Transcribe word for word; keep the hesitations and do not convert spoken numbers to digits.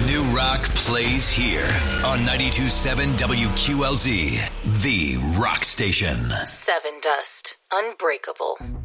New rock plays here on ninety-two point seven W Q L Z, the rock station. Seven Dust, Unbreakable.